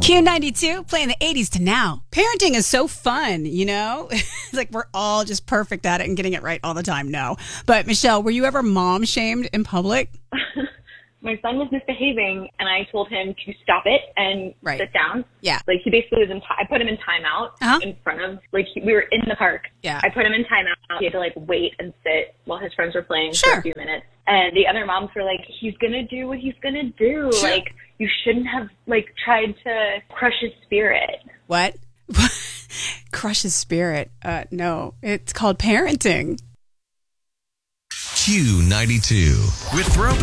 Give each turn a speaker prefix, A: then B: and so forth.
A: Q92, playing the 80s to now. Parenting is so fun, you know? Like we're all just perfect at it and getting it right all the time. No. But Michelle, were you ever mom shamed in public?
B: My son was misbehaving, and I told him to stop it and sit down.
A: Yeah.
B: Like, he basically was I put him in timeout in front of, we were in the park.
A: Yeah.
B: I put him in timeout. He had to, wait and sit while his friends were playing for
A: Sure.
B: a few minutes. And the other moms were like, he's going to do what he's going to do.
A: Sure.
B: You shouldn't have, tried to crush his spirit.
A: What? Crush his spirit? No. It's called parenting.
C: Q92 with Throwback.